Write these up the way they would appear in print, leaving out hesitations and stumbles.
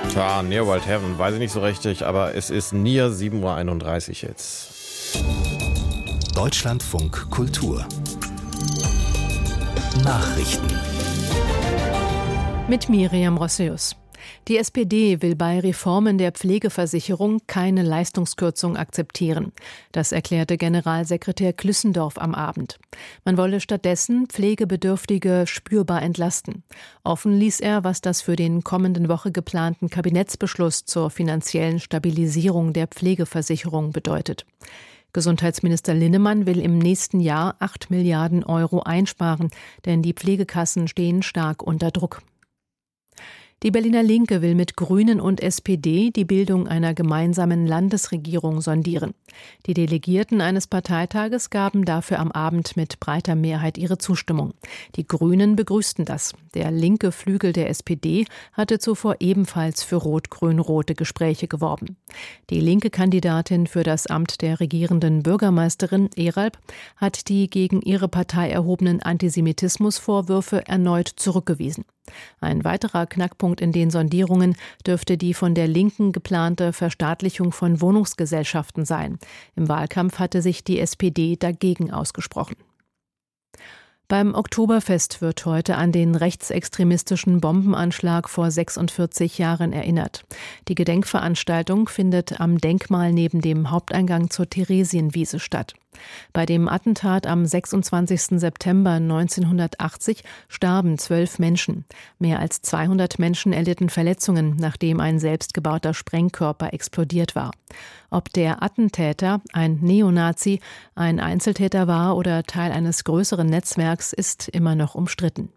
Tja, Near Wild Heaven, weiß ich nicht so richtig, aber es ist Near 7:31 Uhr jetzt. Deutschlandfunk Kultur Nachrichten mit Miriam Rossius. Die SPD will bei Reformen der Pflegeversicherung keine Leistungskürzung akzeptieren. Das erklärte Generalsekretär Klüssendorf am Abend. Man wolle stattdessen Pflegebedürftige spürbar entlasten. Offen ließ er, was das für den kommenden Woche geplanten Kabinettsbeschluss zur finanziellen Stabilisierung der Pflegeversicherung bedeutet. Gesundheitsminister Linnemann will im nächsten Jahr 8 Milliarden Euro einsparen, denn die Pflegekassen stehen stark unter Druck. Die Berliner Linke will mit Grünen und SPD die Bildung einer gemeinsamen Landesregierung sondieren. Die Delegierten eines Parteitages gaben dafür am Abend mit breiter Mehrheit ihre Zustimmung. Die Grünen begrüßten das. Der linke Flügel der SPD hatte zuvor ebenfalls für rot-grün-rote Gespräche geworben. Die linke Kandidatin für das Amt der regierenden Bürgermeisterin, Eralp, hat die gegen ihre Partei erhobenen Antisemitismusvorwürfe erneut zurückgewiesen. Ein weiterer Knackpunkt in den Sondierungen dürfte die von der Linken geplante Verstaatlichung von Wohnungsgesellschaften sein. Im Wahlkampf hatte sich die SPD dagegen ausgesprochen. Beim Oktoberfest wird heute an den rechtsextremistischen Bombenanschlag vor 46 Jahren erinnert. Die Gedenkveranstaltung findet am Denkmal neben dem Haupteingang zur Theresienwiese statt. Bei dem Attentat am 26. September 1980 starben 12 Menschen. Mehr als 200 Menschen erlitten Verletzungen, nachdem ein selbstgebauter Sprengkörper explodiert war. Ob der Attentäter, ein Neonazi, ein Einzeltäter war oder Teil eines größeren Netzwerks, ist immer noch umstritten.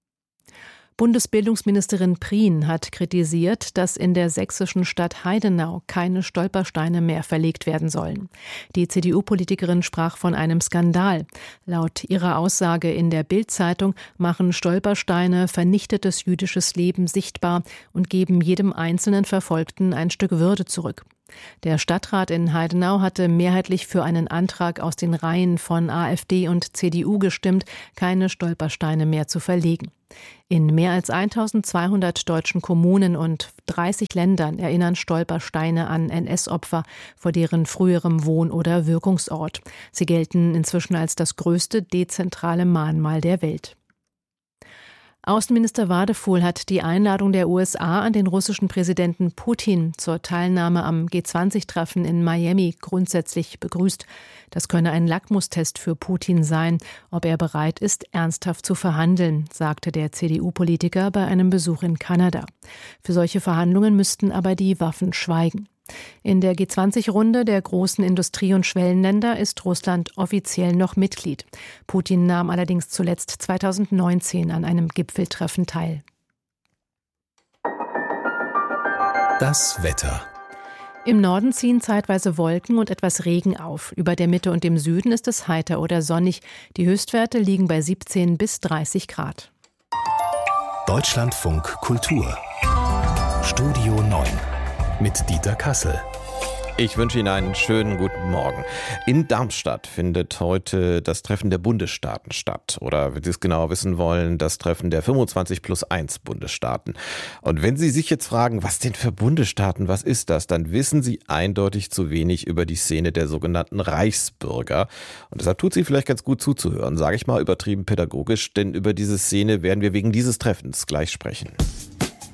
Bundesbildungsministerin Prien hat kritisiert, dass in der sächsischen Stadt Heidenau keine Stolpersteine mehr verlegt werden sollen. Die CDU-Politikerin sprach von einem Skandal. Laut ihrer Aussage in der Bild-Zeitung machen Stolpersteine vernichtetes jüdisches Leben sichtbar und geben jedem einzelnen Verfolgten ein Stück Würde zurück. Der Stadtrat in Heidenau hatte mehrheitlich für einen Antrag aus den Reihen von AfD und CDU gestimmt, keine Stolpersteine mehr zu verlegen. In mehr als 1200 deutschen Kommunen und 30 Ländern erinnern Stolpersteine an NS-Opfer vor deren früherem Wohn- oder Wirkungsort. Sie gelten inzwischen als das größte dezentrale Mahnmal der Welt. Außenminister Wadefuhl hat die Einladung der USA an den russischen Präsidenten Putin zur Teilnahme am G20-Treffen in Miami grundsätzlich begrüßt. Das könne ein Lackmustest für Putin sein, ob er bereit ist, ernsthaft zu verhandeln, sagte der CDU-Politiker bei einem Besuch in Kanada. Für solche Verhandlungen müssten aber die Waffen schweigen. In der G20-Runde der großen Industrie- und Schwellenländer ist Russland offiziell noch Mitglied. Putin nahm allerdings zuletzt 2019 an einem Gipfeltreffen teil. Das Wetter. Im Norden ziehen zeitweise Wolken und etwas Regen auf. Über der Mitte und dem Süden ist es heiter oder sonnig. Die Höchstwerte liegen bei 17 bis 30 Grad. Deutschlandfunk Kultur Studio 9 mit Dieter Kassel. Ich wünsche Ihnen einen schönen guten Morgen. In Darmstadt findet heute das Treffen der Bundesstaaten statt. Oder, wenn Sie es genau wissen wollen, das Treffen der 25+1 Bundesstaaten. Und wenn Sie sich jetzt fragen, was denn für Bundesstaaten, was ist das, dann wissen Sie eindeutig zu wenig über die Szene der sogenannten Reichsbürger. Und deshalb tut Sie vielleicht ganz gut zuzuhören, sage ich mal übertrieben pädagogisch, denn über diese Szene werden wir wegen dieses Treffens gleich sprechen.